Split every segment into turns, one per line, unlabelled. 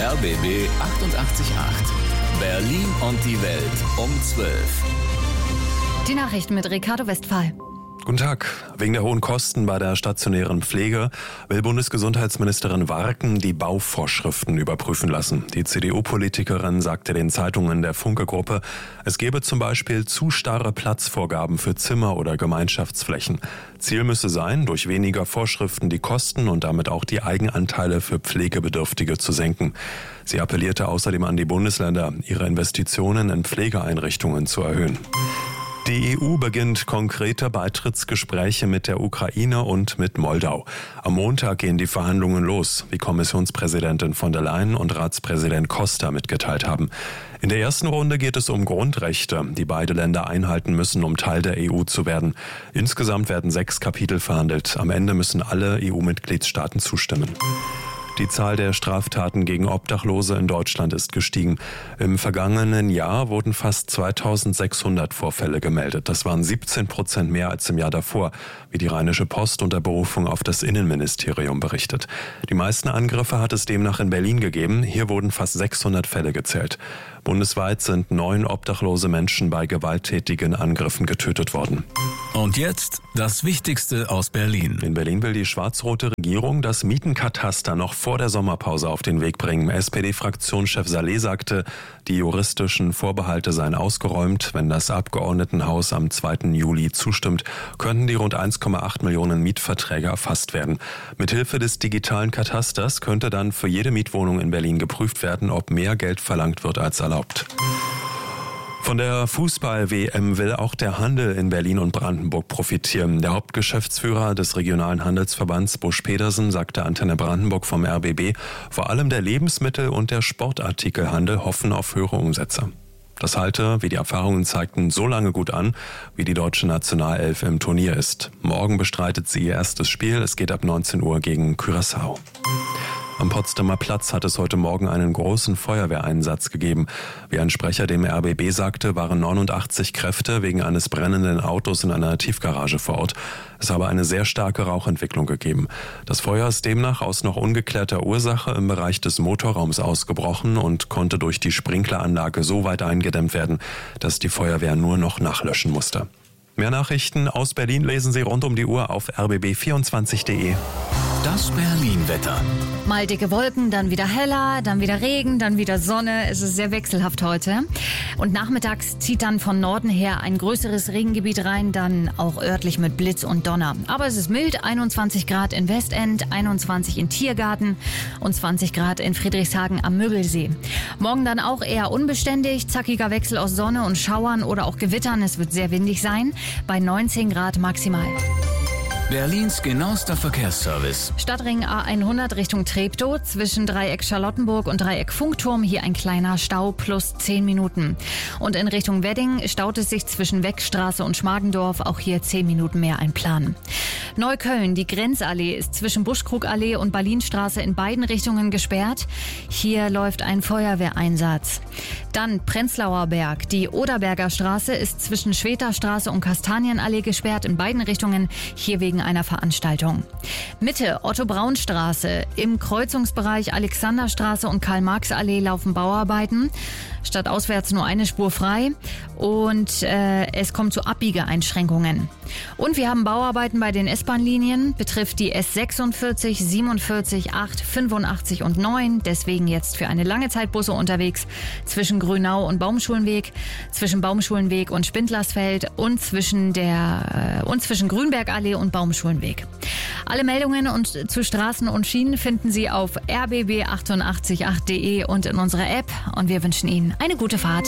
RBB 88.8. Berlin und die Welt um 12.
Die Nachrichten mit Ricardo Westphal.
Guten Tag. Wegen der hohen Kosten bei der stationären Pflege will Bundesgesundheitsministerin Warken die Bauvorschriften überprüfen lassen. Die CDU-Politikerin sagte den Zeitungen der Funke-Gruppe, es gebe zum Beispiel zu starre Platzvorgaben für Zimmer oder Gemeinschaftsflächen. Ziel müsse sein, durch weniger Vorschriften die Kosten und damit auch die Eigenanteile für Pflegebedürftige zu senken. Sie appellierte außerdem an die Bundesländer, ihre Investitionen in Pflegeeinrichtungen zu erhöhen. Die EU beginnt konkrete Beitrittsgespräche mit der Ukraine und mit Moldau. Am Montag gehen die Verhandlungen los, wie Kommissionspräsidentin von der Leyen und Ratspräsident Costa mitgeteilt haben. In der ersten Runde geht es um Grundrechte, die beide Länder einhalten müssen, um Teil der EU zu werden. Insgesamt werden 6 Kapitel verhandelt. Am Ende müssen alle EU-Mitgliedstaaten zustimmen. Die Zahl der Straftaten gegen Obdachlose in Deutschland ist gestiegen. Im vergangenen Jahr wurden fast 2600 Vorfälle gemeldet. Das waren 17% mehr als im Jahr davor, wie die Rheinische Post unter Berufung auf das Innenministerium berichtet. Die meisten Angriffe hat es demnach in Berlin gegeben. Hier wurden fast 600 Fälle gezählt. Bundesweit sind 9 obdachlose Menschen bei gewalttätigen Angriffen getötet worden.
Und jetzt das Wichtigste aus Berlin.
In Berlin will die schwarz-rote Regierung das Mietenkataster noch vor der Sommerpause auf den Weg bringen. SPD-Fraktionschef Saleh sagte, die juristischen Vorbehalte seien ausgeräumt. Wenn das Abgeordnetenhaus am 2. Juli zustimmt, könnten die rund 1,8 Millionen Mietverträge erfasst werden. Mithilfe des digitalen Katasters könnte dann für jede Mietwohnung in Berlin geprüft werden, ob mehr Geld verlangt wird als erlaubt. Von der Fußball-WM will auch der Handel in Berlin und Brandenburg profitieren. Der Hauptgeschäftsführer des regionalen Handelsverbands Busch Pedersen sagte Antenne Brandenburg vom RBB, vor allem der Lebensmittel- und der Sportartikelhandel hoffen auf höhere Umsätze. Das halte, wie die Erfahrungen zeigten, so lange gut an, wie die deutsche Nationalelf im Turnier ist. Morgen bestreitet sie ihr erstes Spiel. Es geht ab 19 Uhr gegen Curaçao. Am Potsdamer Platz hat es heute Morgen einen großen Feuerwehreinsatz gegeben. Wie ein Sprecher dem RBB sagte, waren 89 Kräfte wegen eines brennenden Autos in einer Tiefgarage vor Ort. Es habe eine sehr starke Rauchentwicklung gegeben. Das Feuer ist demnach aus noch ungeklärter Ursache im Bereich des Motorraums ausgebrochen und konnte durch die Sprinkleranlage so weit eingedämmt werden, dass die Feuerwehr nur noch nachlöschen musste. Mehr Nachrichten aus Berlin lesen Sie rund um die Uhr auf rbb24.de.
Das Berlin-Wetter.
Mal dicke Wolken, dann wieder heller, dann wieder Regen, dann wieder Sonne. Es ist sehr wechselhaft heute. Und nachmittags zieht dann von Norden her ein größeres Regengebiet rein, dann auch örtlich mit Blitz und Donner. Aber es ist mild, 21 Grad in Westend, 21 in Tiergarten und 20 Grad in Friedrichshagen am Müggelsee. Morgen dann auch eher unbeständig, zackiger Wechsel aus Sonne und Schauern oder auch Gewittern. Es wird sehr windig sein, bei 19 Grad maximal.
Berlins genauester Verkehrsservice.
Stadtring A100 Richtung Treptow, zwischen Dreieck Charlottenburg und Dreieck Funkturm, hier ein kleiner Stau plus 10 Minuten. Und in Richtung Wedding staut es sich zwischen Weckstraße und Schmargendorf, auch hier 10 Minuten mehr einplanen. Neukölln, die Grenzallee ist zwischen Buschkrugallee und Berlinstraße in beiden Richtungen gesperrt. Hier läuft ein Feuerwehreinsatz. Dann Prenzlauer Berg, die Oderberger Straße ist zwischen Schweterstraße und Kastanienallee gesperrt in beiden Richtungen, hier wegen einer Veranstaltung. Mitte Otto-Braun-Straße, im Kreuzungsbereich Alexanderstraße und Karl-Marx-Allee laufen Bauarbeiten. Stadtauswärts nur eine Spur frei und es kommt zu Abbiegeeinschränkungen. Und wir haben Bauarbeiten bei den S-Bahn-Linien, betrifft die S46, 47, 8, 85 und 9. Deswegen jetzt für eine lange Zeit Busse unterwegs zwischen Grünau und Baumschulenweg, zwischen Baumschulenweg und Spindlersfeld und zwischen Grünbergallee und Baumschulenweg. Alle Meldungen und zu Straßen und Schienen finden Sie auf rbb888.de und in unserer App. Und wir wünschen Ihnen eine gute Fahrt.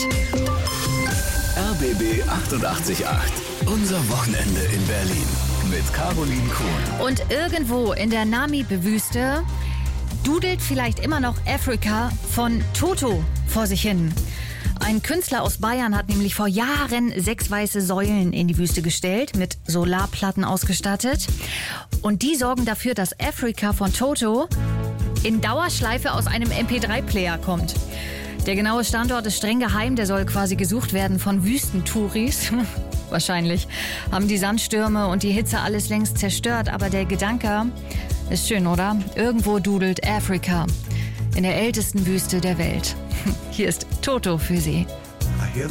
RBB 88.8. Unser Wochenende in Berlin. Mit Caroline Kuhn.
Und irgendwo in der Namib-Wüste dudelt vielleicht immer noch Africa von Toto vor sich hin. Ein Künstler aus Bayern hat nämlich vor Jahren 6 weiße Säulen in die Wüste gestellt, mit Solarplatten ausgestattet. Und die sorgen dafür, dass Africa von Toto in Dauerschleife aus einem MP3-Player kommt. Der genaue Standort ist streng geheim, der soll quasi gesucht werden von Wüstentouris. Wahrscheinlich haben die Sandstürme und die Hitze alles längst zerstört, aber der Gedanke ist schön, oder? Irgendwo dudelt Africa in der ältesten Wüste der Welt. Hier ist Toto für Sie.